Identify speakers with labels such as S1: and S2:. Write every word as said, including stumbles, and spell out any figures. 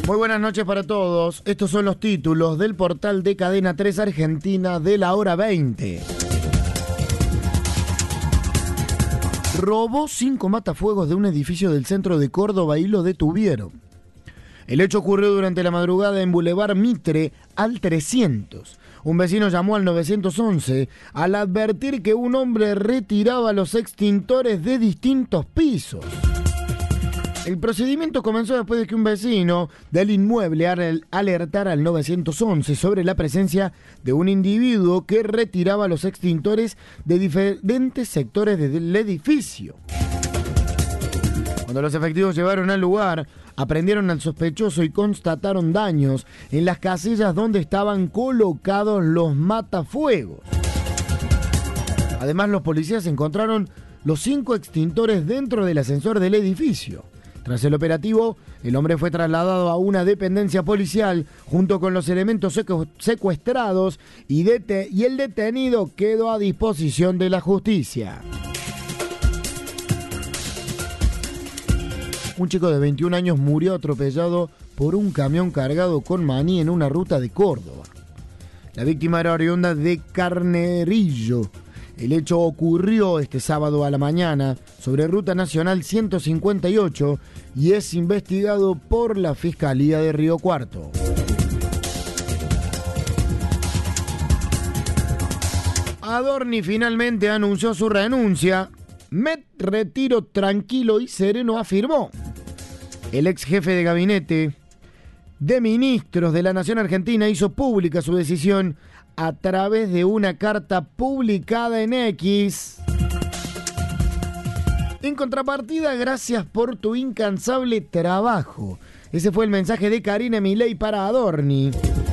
S1: Muy buenas noches para todos. Estos son los títulos del portal de Cadena tres Argentina de la hora veinte. Robó cinco matafuegos de un edificio del centro de Córdoba y lo detuvieron. El hecho ocurrió durante la madrugada en Boulevard Mitre al trescientos. Un vecino llamó al nueve once al advertir que un hombre retiraba los extintores de distintos pisos. El procedimiento comenzó después de que un vecino del inmueble alertara al nueve once sobre la presencia de un individuo que retiraba los extintores de diferentes sectores del edificio. Cuando los efectivos llegaron al lugar, aprendieron al sospechoso y constataron daños en las casillas donde estaban colocados los matafuegos. Además, los policías encontraron los cinco extintores dentro del ascensor del edificio. Tras el operativo, el hombre fue trasladado a una dependencia policial junto con los elementos secuestrados y, dete- y el detenido quedó a disposición de la justicia. Un chico de veintiún años murió atropellado por un camión cargado con maní en una ruta de Córdoba. La víctima era oriunda de Carnerillo. El hecho ocurrió este sábado a la mañana sobre Ruta Nacional ciento cincuenta y ocho y es investigado por la Fiscalía de Río Cuarto. Adorni finalmente anunció su renuncia. Me retiro tranquilo y sereno, afirmó. El ex jefe de gabinete de ministros de la Nación Argentina hizo pública su decisión a través de una carta publicada en X. En contrapartida, gracias por tu incansable trabajo. Ese fue el mensaje de Karina Milei para Adorni.